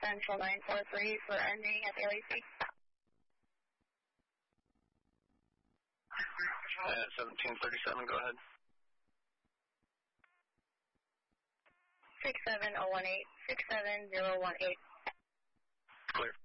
Central 943 for ending at the LAC. 1737, go ahead. 67018, 67018. Clear.